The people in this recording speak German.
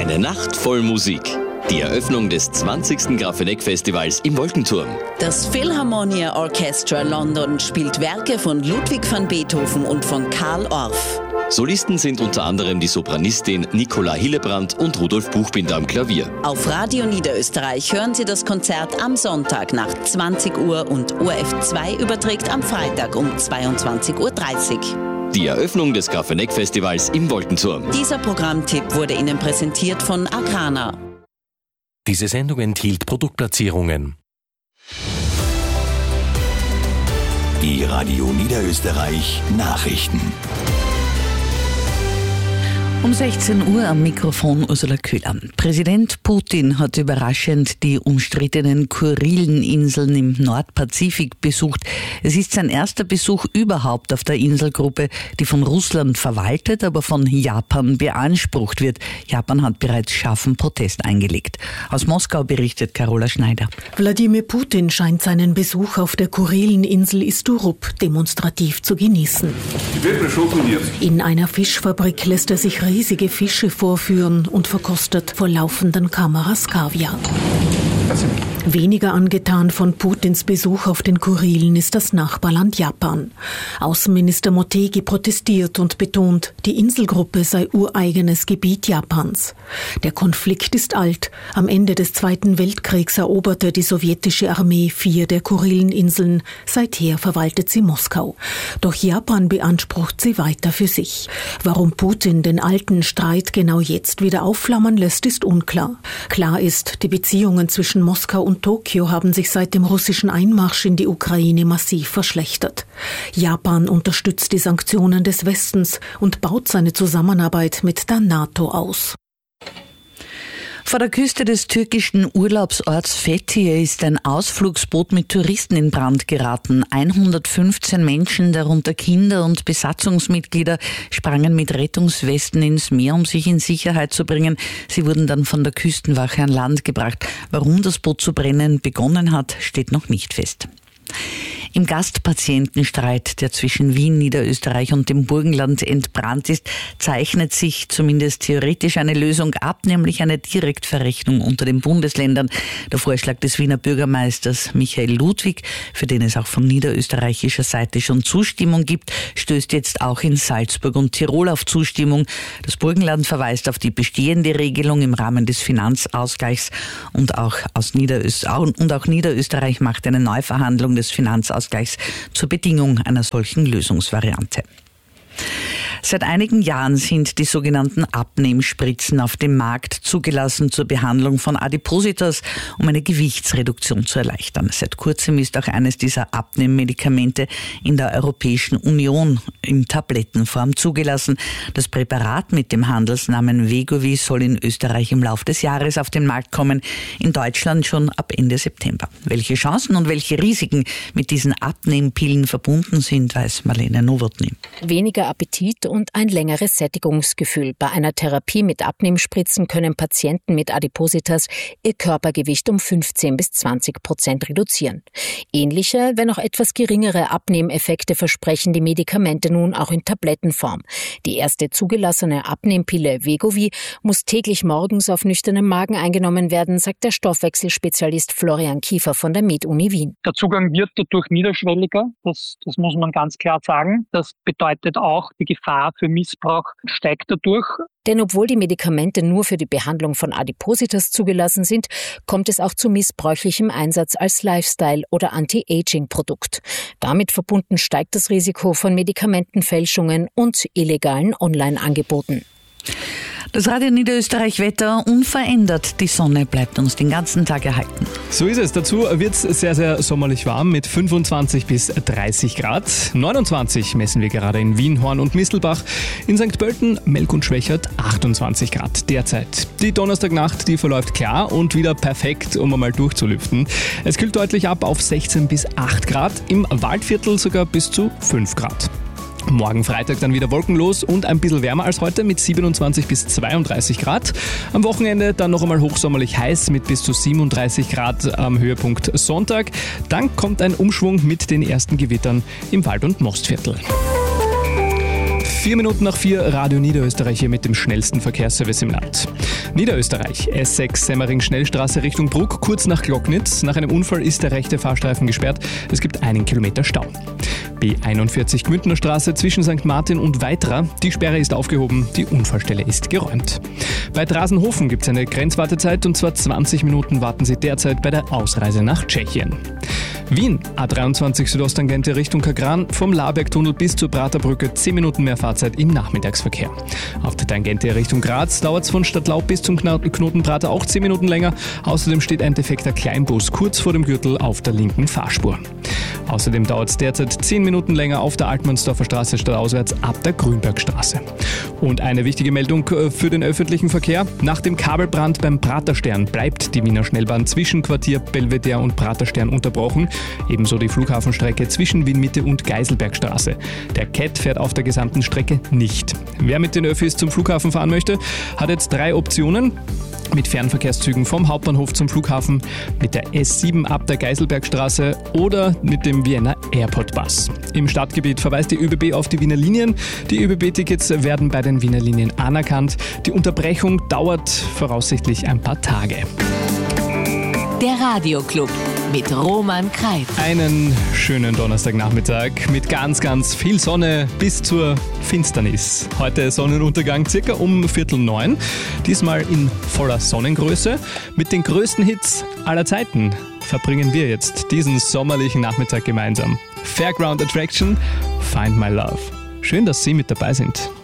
Eine Nacht voll Musik. Die Eröffnung des 20. Grafeneck-Festivals im Wolkenturm. Das Philharmonia Orchestra London spielt Werke von Ludwig van Beethoven und von Carl Orff. Solisten sind unter anderem die Sopranistin Nicola Hillebrand und Rudolf Buchbinder am Klavier. Auf Radio Niederösterreich hören Sie das Konzert am Sonntag nach 20 Uhr und ORF2 überträgt am Freitag um 22.30 Uhr. Die Eröffnung des Grafeneck-Festivals im Wolkenturm. Dieser Programmtipp wurde Ihnen präsentiert von Agrana. Diese Sendung enthielt Produktplatzierungen. Die Radio Niederösterreich Nachrichten. Um 16 Uhr am Mikrofon Ursula Köhler. Präsident Putin hat überraschend die umstrittenen Kurileninseln im Nordpazifik besucht. Es ist sein erster Besuch überhaupt auf der Inselgruppe, die von Russland verwaltet, aber von Japan beansprucht wird. Japan hat bereits scharfen Protest eingelegt. Aus Moskau berichtet Carola Schneider. Wladimir Putin scheint seinen Besuch auf der Kurileninsel Isturup demonstrativ zu genießen. In einer Fischfabrik lässt er sich riesige Fische vorführen und verkostet vor laufenden Kameras Kaviar. Weniger angetan von Putins Besuch auf den Kurilen ist das Nachbarland Japan. Außenminister Motegi protestiert und betont, die Inselgruppe sei ureigenes Gebiet Japans. Der Konflikt ist alt. Am Ende des Zweiten Weltkriegs eroberte die sowjetische Armee 4 der Kurileninseln. Seither verwaltet sie Moskau. Doch Japan beansprucht sie weiter für sich. Warum Putin den alten Streit genau jetzt wieder aufflammen lässt, ist unklar. Klar ist, die Beziehungen zwischen Moskau und Tokio haben sich seit dem russischen Einmarsch in die Ukraine massiv verschlechtert. Japan unterstützt die Sanktionen des Westens und baut seine Zusammenarbeit mit der NATO aus. Vor der Küste des türkischen Urlaubsorts Fethiye ist ein Ausflugsboot mit Touristen in Brand geraten. 115 Menschen, darunter Kinder und Besatzungsmitglieder, sprangen mit Rettungswesten ins Meer, um sich in Sicherheit zu bringen. Sie wurden dann von der Küstenwache an Land gebracht. Warum das Boot zu brennen begonnen hat, steht noch nicht fest. Im Gastpatientenstreit, der zwischen Wien, Niederösterreich und dem Burgenland entbrannt ist, zeichnet sich zumindest theoretisch eine Lösung ab, nämlich eine Direktverrechnung unter den Bundesländern. Der Vorschlag des Wiener Bürgermeisters Michael Ludwig, für den es auch von niederösterreichischer Seite schon Zustimmung gibt, stößt jetzt auch in Salzburg und Tirol auf Zustimmung. Das Burgenland verweist auf die bestehende Regelung im Rahmen des Finanzausgleichs und auch Niederösterreich macht eine Neuverhandlung des Finanzausgleichs zur Bedingung einer solchen Lösungsvariante. Seit einigen Jahren sind die sogenannten Abnehmspritzen auf dem Markt zugelassen zur Behandlung von Adipositas, um eine Gewichtsreduktion zu erleichtern. Seit kurzem ist auch eines dieser Abnehmmedikamente in der Europäischen Union in Tablettenform zugelassen. Das Präparat mit dem Handelsnamen Wegovy soll in Österreich im Laufe des Jahres auf den Markt kommen, in Deutschland schon ab Ende September. Welche Chancen und welche Risiken mit diesen Abnehmpillen verbunden sind, weiß Marlene Nowotny. Weniger Appetit und ein längeres Sättigungsgefühl. Bei einer Therapie mit Abnehmspritzen können Patienten mit Adipositas ihr Körpergewicht um 15-20% reduzieren. Ähnliche, wenn auch etwas geringere Abnehmeffekte versprechen die Medikamente nun auch in Tablettenform. Die erste zugelassene Abnehmpille Wegovy muss täglich morgens auf nüchternem Magen eingenommen werden, sagt der Stoffwechselspezialist Florian Kiefer von der Med-Uni Wien. Der Zugang wird dadurch niederschwelliger, das muss man ganz klar sagen. Das bedeutet auch, die Gefahr für Missbrauch steigt dadurch. Denn obwohl die Medikamente nur für die Behandlung von Adipositas zugelassen sind, kommt es auch zu missbräuchlichem Einsatz als Lifestyle- oder Anti-Aging-Produkt. Damit verbunden steigt das Risiko von Medikamentenfälschungen und illegalen Online-Angeboten. Das Radio Niederösterreich Wetter unverändert. Die Sonne bleibt uns den ganzen Tag erhalten. So ist es. Dazu wird es sehr, sehr sommerlich warm mit 25 bis 30 Grad. 29 messen wir gerade in Wien, Horn und Mistelbach. In St. Pölten, Melk und Schwächert 28 Grad derzeit. Die Donnerstagnacht, die verläuft klar und wieder perfekt, um einmal durchzulüften. Es kühlt deutlich ab auf 16 bis 8 Grad. Im Waldviertel sogar bis zu 5 Grad. Morgen Freitag dann wieder wolkenlos und ein bisschen wärmer als heute mit 27 bis 32 Grad. Am Wochenende dann noch einmal hochsommerlich heiß mit bis zu 37 Grad am Höhepunkt Sonntag. Dann kommt ein Umschwung mit den ersten Gewittern im Wald- und Mostviertel. 4 Minuten nach 4, Radio Niederösterreich hier mit dem schnellsten Verkehrsservice im Land. Niederösterreich, S6 Semmering-Schnellstraße Richtung Bruck, kurz nach Glocknitz. Nach einem Unfall ist der rechte Fahrstreifen gesperrt. Es gibt 1 Kilometer Stau. B41 Gmündner Straße zwischen St. Martin und Weitra. Die Sperre ist aufgehoben, die Unfallstelle ist geräumt. Bei Drasenhofen gibt es eine Grenzwartezeit und zwar 20 Minuten warten Sie derzeit bei der Ausreise nach Tschechien. Wien, A23 Südosttangente Richtung Kagran, vom Labergtunnel bis zur Praterbrücke 10 Minuten mehr Fahrzeit im Nachmittagsverkehr. Auf der Tangente Richtung Graz dauert es von Stadtlaub bis zum Knoten Prater auch 10 Minuten länger. Außerdem steht ein defekter Kleinbus kurz vor dem Gürtel auf der linken Fahrspur. Außerdem dauert es derzeit 10 Minuten länger auf der Altmannsdorfer Straße stadtauswärts ab der Grünbergstraße. Und eine wichtige Meldung für den öffentlichen Verkehr. Nach dem Kabelbrand beim Praterstern bleibt die Wiener Schnellbahn zwischen Quartier Belvedere und Praterstern unterbrochen. Ebenso die Flughafenstrecke zwischen Wien-Mitte und Geiselbergstraße. Der CAT fährt auf der gesamten Strecke nicht. Wer mit den Öffis zum Flughafen fahren möchte, hat jetzt 3 Optionen. Mit Fernverkehrszügen vom Hauptbahnhof zum Flughafen, mit der S7 ab der Geiselbergstraße oder mit dem Vienna Airport Bus. Im Stadtgebiet verweist die ÖBB auf die Wiener Linien. Die ÖBB-Tickets werden bei den Wiener Linien anerkannt. Die Unterbrechung dauert voraussichtlich ein paar Tage. Der Radioclub mit Roman Kreitz. Einen schönen Donnerstagnachmittag mit ganz, ganz viel Sonne bis zur Finsternis. Heute Sonnenuntergang circa um 8:45. Diesmal in voller Sonnengröße. Mit den größten Hits aller Zeiten verbringen wir jetzt diesen sommerlichen Nachmittag gemeinsam. Fairground Attraction, Find My Love. Schön, dass Sie mit dabei sind.